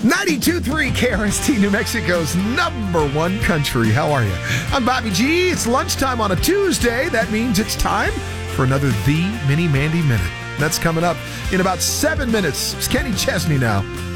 92.3 KRST, New Mexico's number one country. How are you? I'm Bobby G. It's lunchtime on a Tuesday. That means it's time for another The Mini Mandy Minute. That's coming up in about 7 minutes. It's Kenny Chesney now.